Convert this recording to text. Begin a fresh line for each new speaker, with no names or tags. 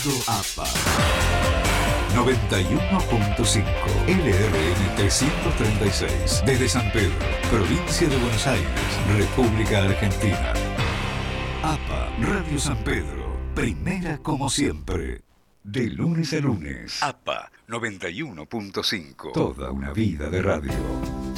APA 91.5 LRN 336 desde San Pedro, provincia de Buenos Aires, República Argentina. APA Radio San Pedro, primera como siempre, de lunes a lunes. APA 91.5, toda una vida de radio.